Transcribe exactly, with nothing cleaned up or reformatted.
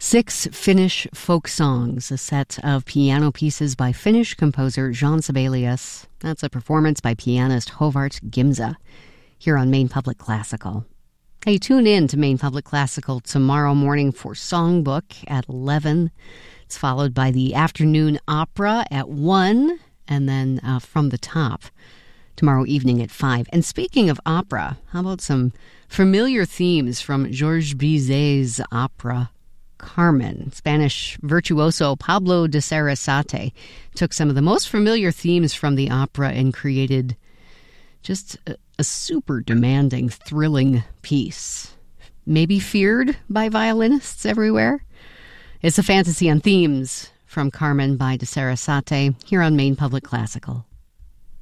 Six Finnish Folk Songs, a set of piano pieces by Finnish composer Jean Sibelius. That's a performance by pianist Hovart Gimza here on Maine Public Classical. Hey, tune in to Maine Public Classical tomorrow morning for Songbook at eleven. It's followed by the afternoon opera at one, and then uh, From the Top tomorrow evening at five. And speaking of opera, how about some familiar themes from Georges Bizet's opera Carmen? Spanish virtuoso Pablo de Sarasate took some of the most familiar themes from the opera and created just a, a super demanding, thrilling piece. Maybe feared by violinists everywhere. It's a fantasy on themes from Carmen by de Sarasate here on Maine Public Classical.